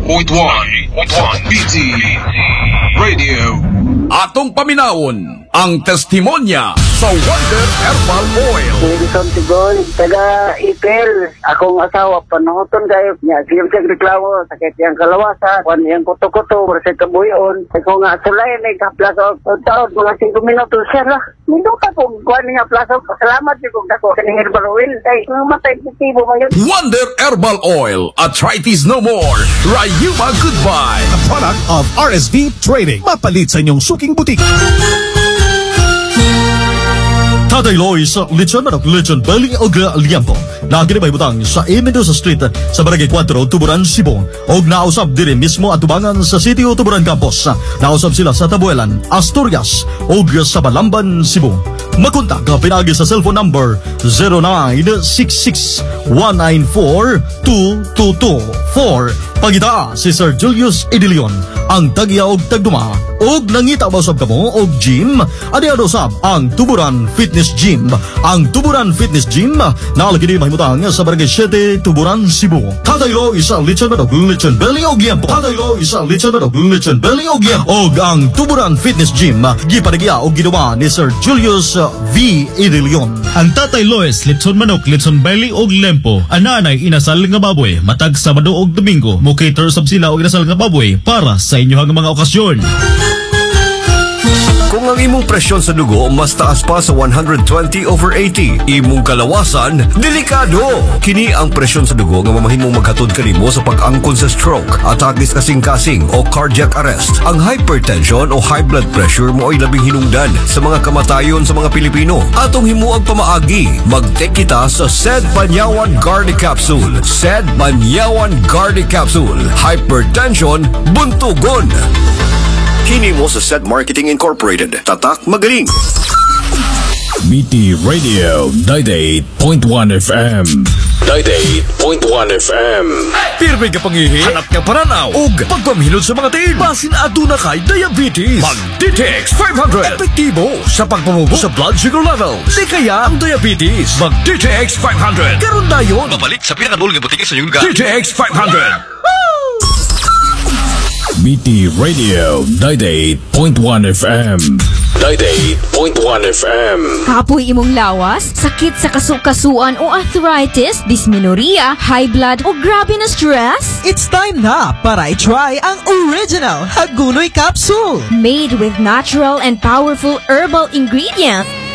BT Radio. Atong paminawon ang testimonya sa Wonder Herbal Oil. Wilson Tigol, taga Ipil. Akong asawa, panuhuton kayo. Sige reklamo, sakit yung kalawasa, kung yung kuto-kuto, versi kabuyon. Ako nga sulay, may kaplaso. Taon, mga 5 minutos siya lah. Minuta kung kuha niya plaso. Salamat yung kung ako. Kaning herbal oil. Ay, matay positibo ba yun? Wonder Herbal Oil. Arthritis no more. Rayuma goodbye. A product of RSV Trading. Mapalit sa inyong suking butik. Tatay Loy sa Lechon Manok, Lechon Belly o Liampo. Naginibay butang sa Mendoza Street sa Barangay 4, Tuburan, Cebu. Og nausap dire mismo at tubangan sa City o Tuburan Campus. Nausap sila sa Tabuelan, Asturias og sa Balamban, Cebu. Makontak ka pinagi sa cellphone number 0966-194-2224. Pagita si Sir Julius Edilion, ang tagya og tagduma. Og nangita ba usab kamo og gym? Adi usab ang Tuburan Fitness Gym. Ang Tuburan Fitness Gym nalagi di mahimutang sa Barangay 7, Tuburan, Cebu. Kadaylo isa Lechon Manok, Lechon Belly og Liampo. Kadaylo isa Lechon Manok, Lechon Belly og Liampo. Og ang Tuburan Fitness Gym gipadagya og ginawa ni Sir Julius V. Edilion. Ang Tatay Lois, Lechon Manok, Lechon Belly og Lempo. Ananay inasal nga baboy matag Sabado og Domingo. Mo cater sab sila og inasal nga baboy para sa inyohang mga okasyon. Kung ang imong presyon sa dugo mas taas pa sa 120/80, imong kalawasan, delikado. Kini ang presyon sa dugo nga mamahimong maghatod kanimo sa pag-angkon sa stroke, atakis kasing-kasing o cardiac arrest. Ang hypertension o high blood pressure mo ay labing hinungdan sa mga kamatayon sa mga Pilipino. Atong himuag pamaagi, mag-take kita sa SED Banyawan Garlic Capsule. SED Banyawan Garlic Capsule. Hypertension, buntugon. Hini mo sa SED Marketing Incorporated. Tatak magaling. BT Radio 98.1 FM. 98.1 FM. Pirmi ka pangihi, hanap ka paranaw, ug pagpamhilot sa mga tiil. Basin aduna kay diabetes. Mag-Ditex 500. Epektibo sa pagpamubo sa blood sugar level. Di kaya ang diabetes. Mag-Ditex 500. Karon dayon. Mabalit sa pinakadul nga butiki sa inyong lugar. Ditex 500. BT Radio 98.1 FM. 98.1 FM. Kapoy imong lawas, sakit sa kasukasuan o arthritis, dysmenorrhea, high blood o grabe na stress? It's time na para i-try ang original Hagunoy Capsule. Made with natural and powerful herbal ingredients,